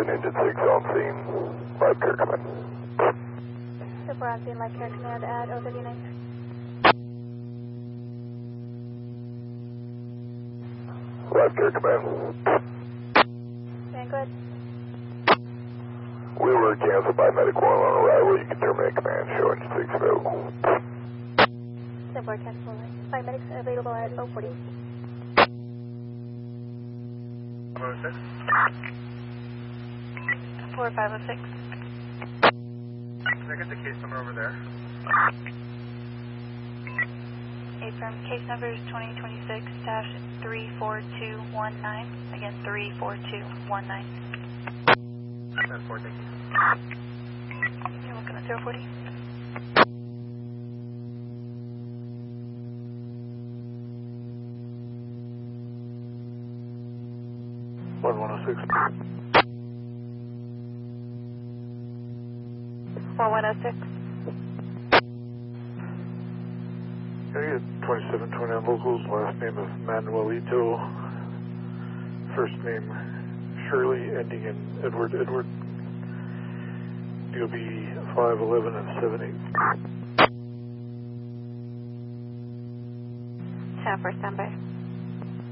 Engine 6 on scene. Live care command. So we're on scene, live care command at 039. Live care command. And go ahead. We were canceled by medical on arrival. You can terminate command. Show Engine 6 available. So we're cancelled. Paramedics available at 040. 106. 4506. Can I get the case number over there? Affirm. Case number is 2026-34219. Again, 34219. 10-4, thank you. You're welcome at 040. One 106. 4106. Can I get 2729 locals? Last name is Manuelito. First name Shirley, ending in Edward. DOB 511 and 78. 10 for standby.